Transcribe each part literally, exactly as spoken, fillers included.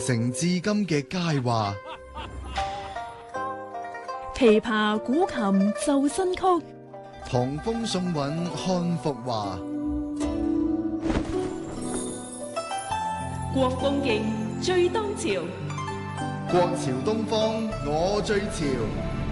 誠至今嘅佳話， 琵琶古琴奏新曲， 唐風送韻看復華。 國風勁最當朝， 國潮東方我最潮。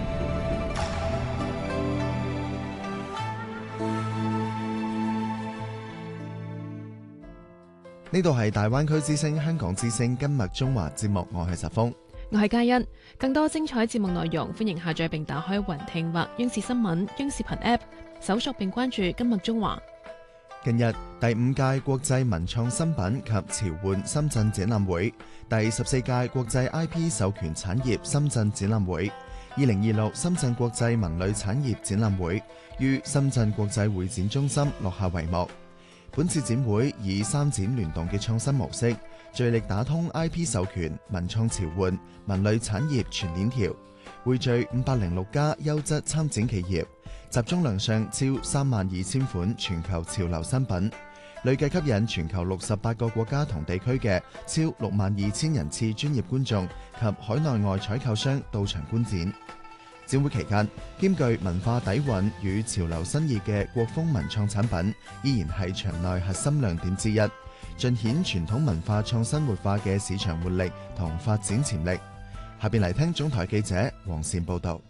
呢度係大灣區之聲香港之聲今日中華節目，我係實峰， 我係嘉欣。更多精彩節目內容，歡迎下載並打開雲聽或央視新聞、央視頻 App， 搜索並關注今日中華。 近日第五屆國際文創新品及潮玩深圳展覽會、第十四屆國際 I P 授權產業深圳展覽會、二零二六深圳國際文旅產業展覽會於深圳國際會展中心落下帷幕。本次展會以三展聯動嘅創新模式，聚力打通 I P 授權、文創潮玩、文旅產業全鏈條，匯聚五百零六家優質參展企業，集中亮相超三萬二千款全球潮流新品，累計吸引全球六十八個國家同地區嘅超六萬二千人次專業觀眾及海內外採購商到場觀展。展會期間，兼具文化底蘊與潮流新意嘅國風文創產品，依然係場內核心亮點之一，盡顯傳統文化創新活化嘅市場活力同發展潛力。下邊嚟聽總台記者黃善報導。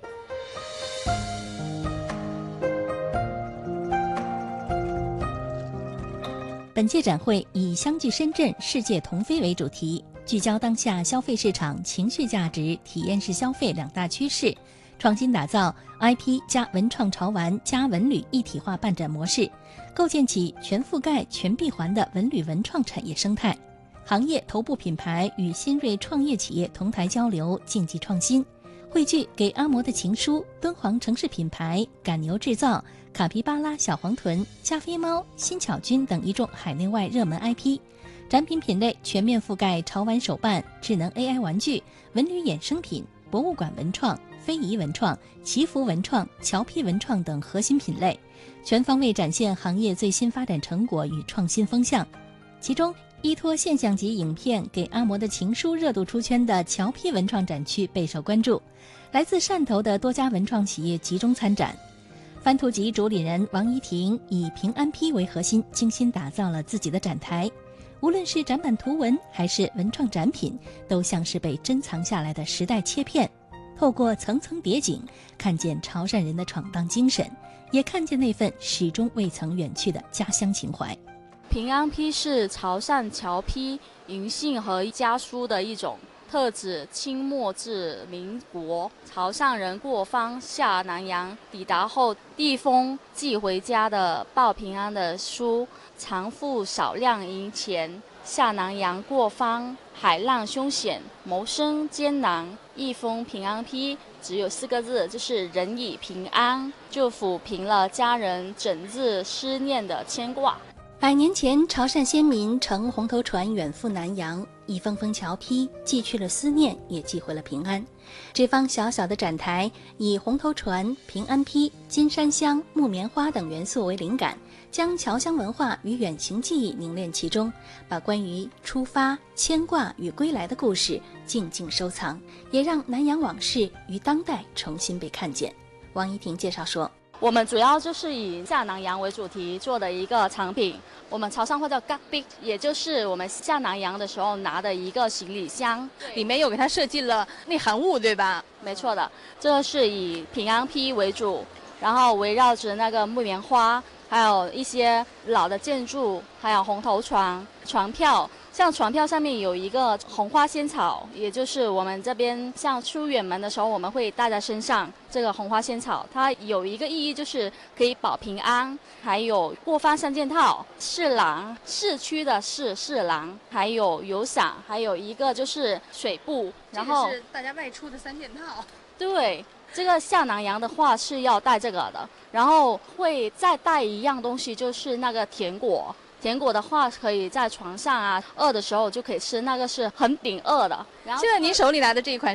本屆展會以相聚深圳世界同飛為主題，聚焦當下消費市場情緒價值、體驗式消費兩大趨勢，創新打造 I P 加文創潮玩加文旅一體化辦展模式，構建起全覆蓋全閉環的文旅文創產業生態。行業頭部品牌與新銳創業企業同台交流，競技創新，匯聚給阿嬤的情書、敦煌城市品牌趕牛製造、卡皮巴拉小黃豚、加菲貓、新巧君等一眾海內外熱門 I P。展品品類全面覆蓋潮玩手辦、智能 A I 玩具、文旅衍生品、博物館文創、非遺文創、祈福文創、橋坯文創等核心品類，全方位展現行業最新發展成果與創新風向。其中，依託現象級影片《給阿嬤的情書》熱度出圈的橋坯文創展區備受關注，來自汕頭的多家文創企業集中參展。番圖集主理人王怡婷以平安坯為核心，精心打造了自己的展台。無論是展板圖文還是文創展品，都像是被珍藏下來的時代切片，透過層層疊景，看見潮汕人的闖蕩精神，也看見那份始終未曾遠去的家鄉情懷。 平安坯是潮汕橋坯銀杏和家書的一種，特指清末至民國潮汕人過芳下南洋抵達後遞封寄回家的報平安的書，常附少量銀錢。下南洋過芳，海浪兇險，謀生艱難，一封平安坯只有四個字，就是人已平安，就撫平了家人整日思念的牽掛。 百年前，潮汕先民乘紅頭船遠赴南洋，一封封橋坯寄去了思念，也寄回了平安。這方小小的展台，以紅頭船、平安坯、金山香、木棉花等元素為靈感，將僑鄉文化與遠行記憶凝練其中，把關於出發、牽掛與歸來的故事靜靜收藏，也讓南洋往事於當代重新被看見。王怡婷介紹說， 我們主要就是以下南洋為主題做的一個產品，我們潮汕話叫嘎逼，也就是我們下南洋的時候拿的一個行李箱， 裡面有給它設計了內含物，對吧？ 沒錯的，這是以平安坯為主，然後圍繞着那個木棉花，還有一些老的建築，還有紅頭船、船票。像船票上面有一個紅花仙草，也就是我們這邊像出遠門的時候我們會帶在身上，這個紅花仙草它有一個意義，就是可以保平安。還有過帆三件套，市廊，市區的市市廊，還有有傘，還有一個就是水布，然後這個是大家外出的三件套。 對，這個下南洋的話是要帶這個的，然後會再帶一樣東西，就是那個甜果。甜果的話可以在床上啊，餓的時候就可以吃，那個是很頂餓的。然後現在您手裡拿的這一款是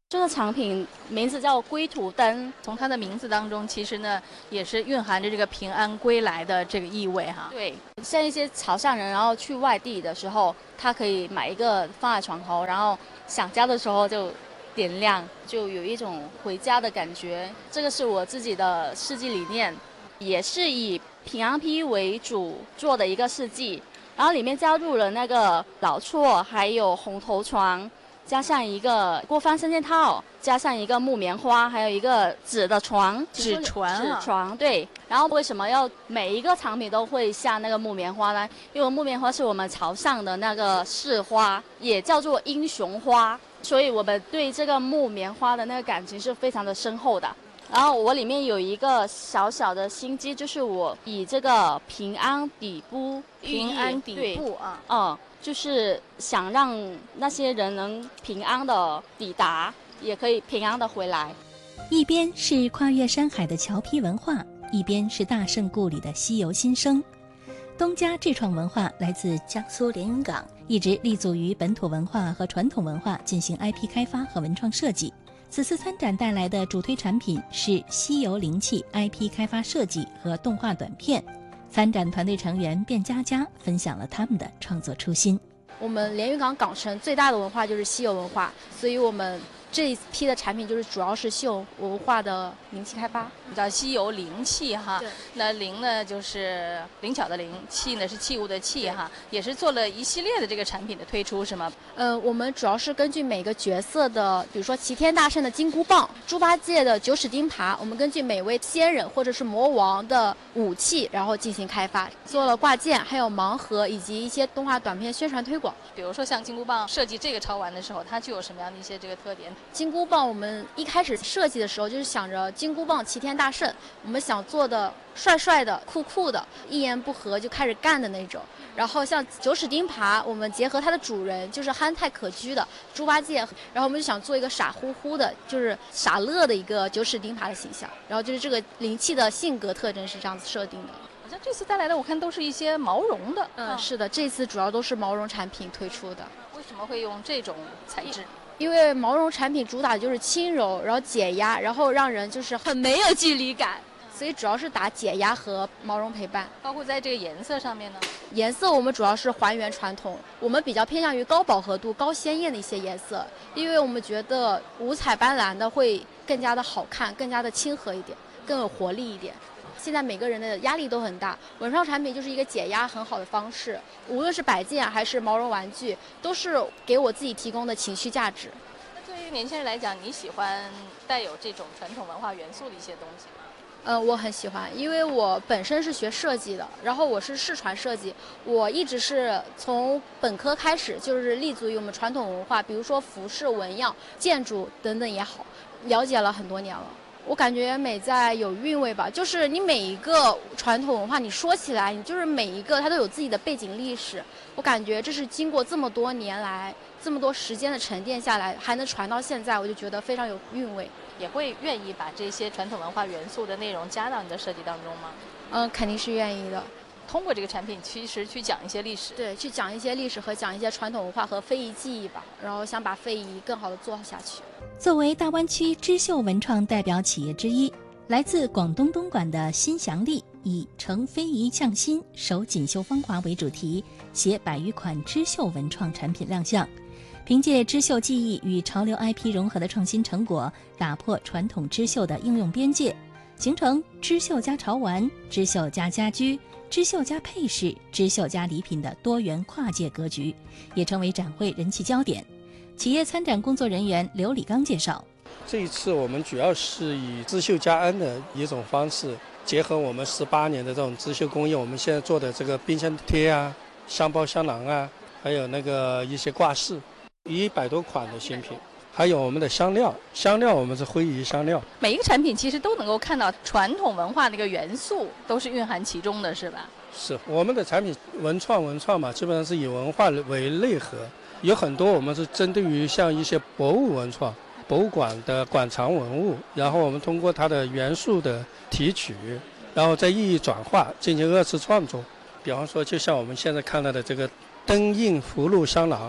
这个产品名字叫归途灯， 从它的名字当中，其实呢也是蕴含着这个平安归来的这个意味哈。 对，像一些潮汕人，然后去外地的时候，他可以买一个放在床头，然后想家的时候就点亮，就有一种回家的感觉。这个是我自己的设计理念，也是以平安皮为主做的一个设计，然后里面加入了那个老厝，还有红头床。加上一个过帆三件套，加上一个木棉花，还有一个纸的床， 纸船啊， 纸床对。然后为什么要每一个产品都会下那个木棉花呢？因为木棉花是我们潮汕的那个市花，也叫做英雄花，所以我们对这个木棉花的那个感情是非常的深厚的。然后我里面有一个小小的心机，就是我以这个平安底部， 平安底部啊， 嗯。就是想让那些人能平安的抵达，也可以平安的回来。 一边是跨越山海的侨批文化，一边是大圣故里的西游新生。东家智创文化来自江苏连云港，一直立足于本土文化和传统文化进行 I P 开发和文创设计。此次参展带来的主推产品是西游灵气 I P 开发设计和动画短片。参展团队成员卞佳佳分享了他们的创作初心。 我们连云港港城最大的文化就是西游文化，所以我们这一批的产品就是主要是西游文化的灵气开发， 叫西游灵气哈。 对， 那灵呢就是灵巧的灵，气呢是器物的器哈，也是做了一系列的这个产品的推出是吗？ 呃，我们主要是根据每个角色的，比如说齐天大圣的金箍棒、猪八戒的九齿钉耙，我们根据每位仙人或者是魔王的武器，然后进行开发，做了挂件，还有盲盒以及一些动画短片宣传推广。 比如说像金箍棒设计这个潮玩的时候，它具有什么样的一些这个特点？ 金箍棒我们一开始设计的时候就是想着金箍棒齐天大圣，我们想做的帅帅的、酷酷的，一言不合就开始干的那种。然后像九齿钉耙，我们结合它的主人就是憨态可掬的猪八戒，然后我们就想做一个傻乎乎的，就是傻乐的一个九齿钉耙的形象。然后就是这个灵气的性格特征是这样子设定的。 好像这次带来的我看都是一些毛绒的。 嗯，是的，这次主要都是毛绒产品推出的。 为什么会用这种材质？ 因为毛绒产品主打的就是轻柔，然后解压，然后让人就是很没有距离感，所以主要是打解压和毛绒陪伴。 包括在这个颜色上面呢， 颜色我们主要是还原传统，我们比较偏向于高饱和度、高鲜艳的一些颜色，因为我们觉得五彩斑斓的会更加的好看，更加的亲和一点，更有活力一点。现在每个人的压力都很大，文创产品就是一个解压很好的方式，无论是摆件还是毛绒玩具，都是给我自己提供的情绪价值。 那对于年轻人来讲，你喜欢带有这种传统文化元素的一些东西吗？ 呃，我很喜欢，因为我本身是学设计的，然后我是视传设计，我一直是从本科开始就是立足于我们传统文化，比如说服饰、纹样、建筑等等也好，了解了很多年了。我感觉美在有韵味吧，就是你每一个传统文化，你说起来，你就是每一个它都有自己的背景历史。我感觉这是经过这么多年来，这么多时间的沉淀下来，还能传到现在，我就觉得非常有韵味。 也会愿意把这些传统文化元素的内容加到你的设计当中吗？ 嗯，肯定是愿意的。 通过这个产品，其实去讲一些历史， 对，去讲一些历史和讲一些传统文化和非遗技艺吧，然后想把非遗更好的做下去。 作为大湾区织绣文创代表企业之一，来自广东东莞的新祥利以承非遗匠心、守锦绣芳华为主题，携百余款织绣文创产品亮相。凭借织绣技艺与潮流 I P 融合的创新成果，打破传统织绣的应用边界，形成织绣加潮玩、织绣加家居、织绣加配饰、织绣加礼品的多元跨界格局，也成为展会人气焦点。企业参展工作人员刘礼刚介绍， 这一次我们主要是以织绣加恩的一种方式，结合我们十八年的这种织绣工艺，我们现在做的这个冰箱贴啊、香包香囊啊，还有那个一些挂饰，一百多款的新品。还有我们的香料，香料我们是徽仪香料。 每一个产品其实都能够看到传统文化的一个元素，都是蕴含其中的，是吧？ 是我们的产品文创文创嘛，基本上是以文化为内核，有很多我们是针对于像一些博物文创、博物馆的馆藏文物，然后我们通过它的元素的提取，然后再意义转化进行二次创作。比方说，就像我们现在看到的这个灯印福禄香囊。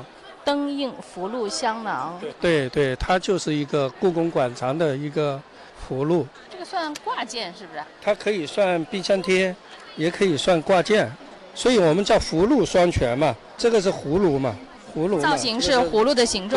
灯印福禄香囊。 对对，它就是一个故宫馆藏的一个福禄。 这个算挂件是不是？ 它可以算冰箱贴，也可以算挂件，所以我们叫福禄双全嘛。这个是葫芦嘛，葫芦嘛造型是葫芦的形状。